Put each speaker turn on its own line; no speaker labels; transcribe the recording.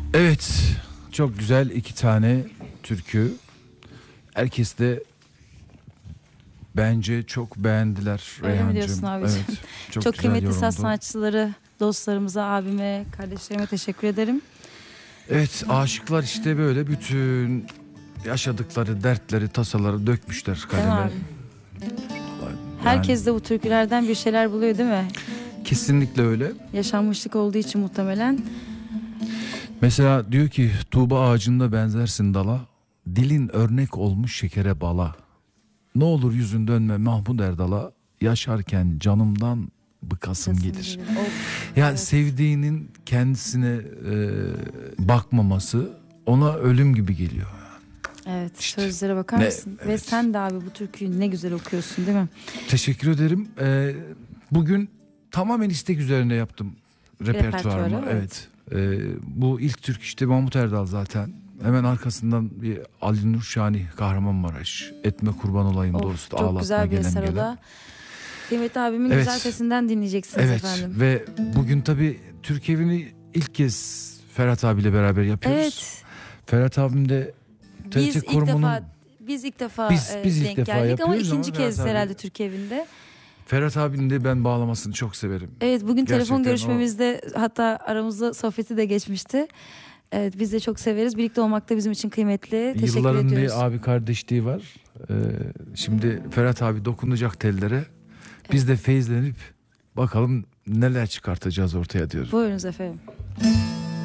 Evet, çok güzel iki tane türkü. Herkes de bence çok beğendiler
Öyle mi diyorsun
Reyhancığım.
abicim?
Evet, çok
Çok
güzel
kıymetli saz
yorumdu.
sanatçıları, dostlarımıza, abime, kardeşlerime teşekkür ederim.
Evet, aşıklar işte böyle bütün yaşadıkları dertleri, tasaları dökmüşler
Değil mi
kaleme.
abi?
Yani
Herkes de bu türkülerden bir şeyler buluyor değil mi?
kesinlikle öyle.
Yaşanmışlık olduğu için muhtemelen.
Mesela diyor ki Tuğba ağacında benzersin dala, dilin örnek olmuş şekere bala. Ne olur yüzün dönme Mahmud Erdal'a, yaşarken canımdan bıkasım gelir. Yani
Evet.
sevdiğinin kendisine bakmaması ona ölüm gibi geliyor.
Evet,
İşte.
sözlere bakar mısın? Ve
Evet.
sen de abi bu türküyü ne güzel okuyorsun değil mi?
Teşekkür ederim. Bugün tamamen istek üzerine yaptım repertuarımı.
Repertuarı, evet.
Bu ilk türkü işte Mahmut Erdal zaten. Hemen arkasından bir Ali Nur Şani Kahramanmaraş. Etme kurban olayım dost,
Çok
ağlatma
güzel bir
gelem
eser o
gelem.
da. Kıymetli abimin
Evet.
güzel sesinden dinleyeceksiniz
Evet
efendim.
ve bugün tabii Türk Evi'ni ilk kez Ferhat abiyle beraber yapıyoruz.
Evet.
Ferhat abim de
Biz
TRT
ilk
kurumunun
defa biz ilk defa
biz ilk
denk
defa
geldik ama
yapıyoruz ama
ikinci kez
Ferhat abi-
herhalde Türk evinde.
Ferhat abinin de ben bağlamasını çok severim.
Evet, bugün telefon
Gerçekten
görüşmemizde hatta aramızda sohbeti de geçmişti. Evet, biz de çok severiz. Birlikte olmak da bizim için kıymetli. Teşekkür
Yılların
ediyoruz.
bir abi kardeşliği var. Şimdi Ferhat abi dokunacak tellere. Biz de feyizlenip bakalım neler çıkartacağız ortaya diyorum.
Buyurunuz efendim.